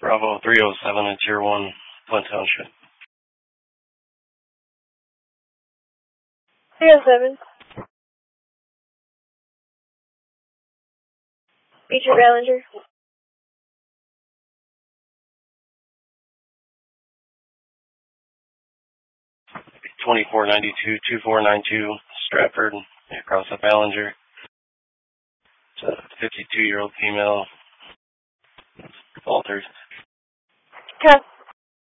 Bravo 307 at Tier 1, Flint Township. 307. Beecher Ballinger. 2492-2492, Stratford, across the Ballinger. It's a 52-year-old female. Falters. Okay.